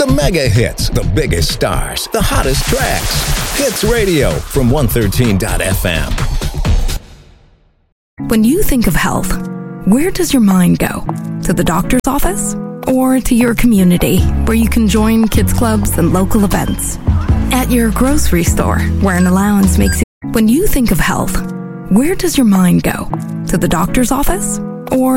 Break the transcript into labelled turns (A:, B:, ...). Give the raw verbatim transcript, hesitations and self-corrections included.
A: The mega hits, the biggest stars, the hottest tracks. Hits Radio from one thirteen dot f m.
B: When you think of health, where does your mind go? To the doctor's office? Or to your community, where you can join kids clubs and local events? At your grocery store, where an allowance makes you... When you think of health, where does your mind go? To the doctor's office? Or